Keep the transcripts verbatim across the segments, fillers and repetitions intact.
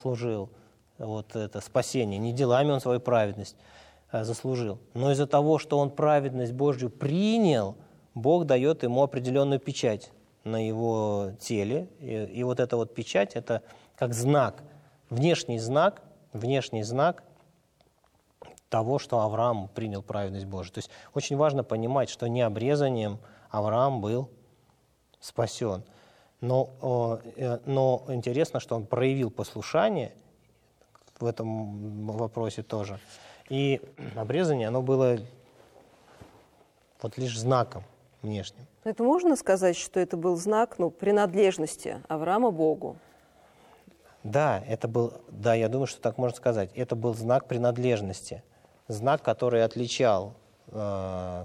заслужил вот это спасение, не делами он свою праведность а, заслужил, но из-за того, что он праведность Божью принял, Бог дает ему определенную печать на его теле, и, и вот эта вот печать, это как знак, внешний знак, внешний знак того, что Авраам принял праведность Божию. То есть очень важно понимать, что не обрезанием Авраам был спасен. Но, но интересно, что он проявил послушание в этом вопросе тоже. И обрезание, оно было вот лишь знаком внешним. Это можно сказать, что это был знак, ну, принадлежности Авраама Богу? Да, это был, да, я думаю, что так можно сказать. Это был знак принадлежности, знак, который отличал э,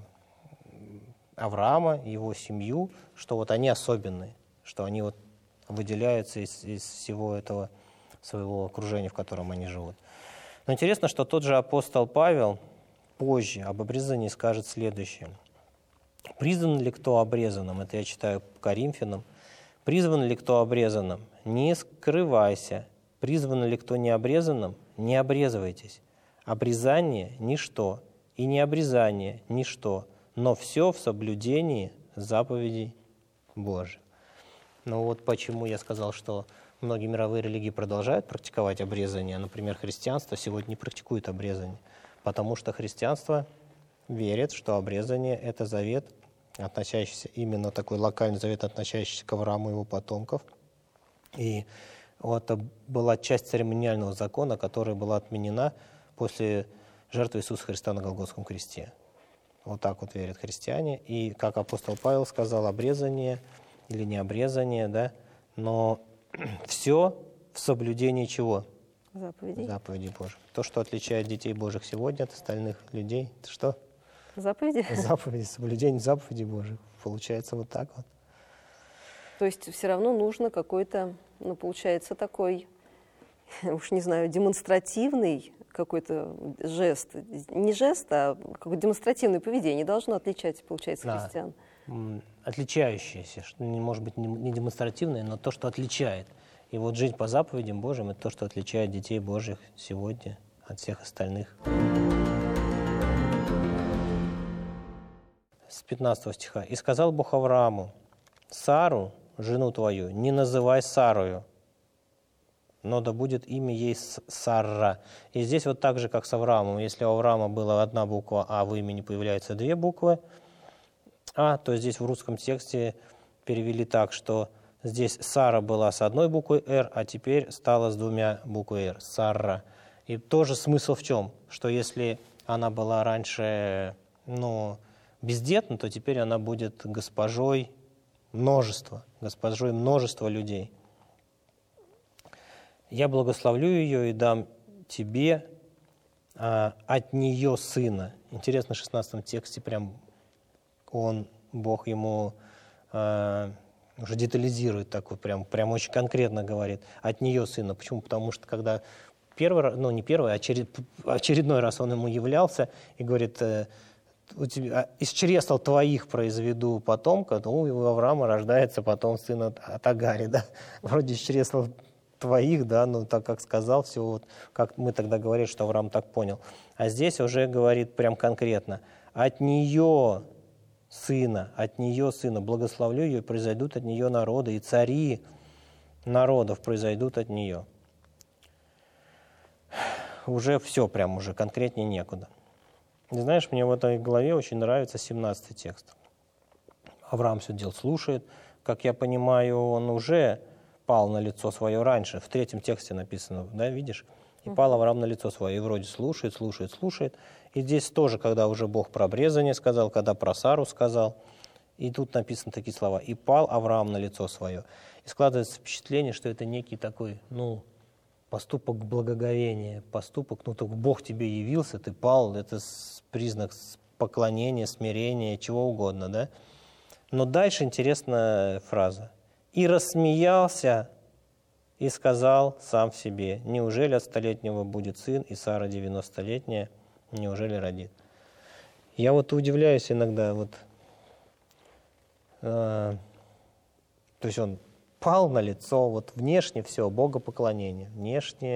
Авраама, его семью, что вот они особенные, что они вот выделяются из, из всего этого своего окружения, в котором они живут. Но интересно, что тот же апостол Павел позже об обрезании скажет следующее. «Призван ли кто обрезанным?» Это я читаю Коринфянам. «Призван ли кто обрезанным? Не скрывайся. Призван ли кто не обрезанным? Не обрезывайтесь. Обрезание – ничто, и необрезание – ничто, но все в соблюдении заповедей Божьих». Ну вот почему я сказал, что многие мировые религии продолжают практиковать обрезание, например, христианство сегодня не практикует обрезание, потому что христианство верит, что обрезание – это завет, относящийся, именно такой локальный завет, относящийся к Аврааму и его потомков. И вот это была часть церемониального закона, которая была отменена после жертвы Иисуса Христа на Голгофском кресте. Вот так вот верят христиане. И, как апостол Павел сказал, обрезание или не обрезание, да, но все в соблюдении чего? Заповедей. Заповедей Божьих. То, что отличает детей Божьих сегодня от остальных людей, это что? Заповеди? Заповеди, соблюдение заповедей Божьих. Получается вот так вот. То есть все равно нужно какой-то, ну, получается, такой, уж не знаю, демонстративный какой-то жест. Не жест, а какое-то демонстративное поведение должно отличать, получается, Да. христиан. Отличающееся, что не может быть не демонстративное, но то, что отличает. И вот жить по заповедям Божьим – это то, что отличает детей Божьих сегодня от всех остальных. С пятнадцатого стиха. «И сказал Бог Аврааму: Сару, жену твою, не называй Сарою, но да будет имя ей Сарра». И здесь вот так же, как с Авраамом. Если у Авраама была одна буква А, в имени появляются две буквы А, то здесь в русском тексте перевели так, что здесь Сара была с одной буквой Р, а теперь стала с двумя буквами Р. Сарра. И тоже смысл в чем? Что если она была раньше, ну, бездетна, то теперь она будет госпожой множества, госпожой множества людей. «Я благословлю ее и дам тебе а, от нее сына». Интересно, в шестнадцатом тексте прям он, Бог ему а, уже детализирует, так вот прям, прям очень конкретно говорит, от нее сына. Почему? Потому что когда первый раз, ну не первый, а очеред, очередной раз он ему являлся и говорит: у тебя, из чресл твоих произведу потомка, то у Авраама рождается потом сын от, от Агари, да, вроде из чресл твоих, да, ну так как сказал, все вот, как мы тогда говорили, что Авраам так понял. А здесь уже говорит прям конкретно: от нее сына, от нее сына, благословлю ее, и произойдут от нее народы, и цари народов произойдут от нее. Уже все, прям уже конкретнее некуда. И знаешь, мне в этой главе очень нравится семнадцатый текст. Авраам все дело слушает. Как я понимаю, он уже пал на лицо свое раньше. В третьем тексте написано, да, видишь? И пал Авраам на лицо свое. И вроде слушает, слушает, слушает. И здесь тоже, когда уже Бог про обрезание сказал, когда про Сару сказал. И тут написаны такие слова. И пал Авраам на лицо свое. И складывается впечатление, что это некий такой, ну, поступок благоговения, поступок, ну, только Бог тебе явился, ты пал, это признак поклонения, смирения, чего угодно, да? Но дальше интересная фраза. «И рассмеялся, и сказал сам в себе: неужели от столетнего будет сын, и Сара девяностолетняя, неужели родит?» Я вот удивляюсь иногда, вот, э, то есть он пал на лицо, вот внешне все, богопоклонение, внешне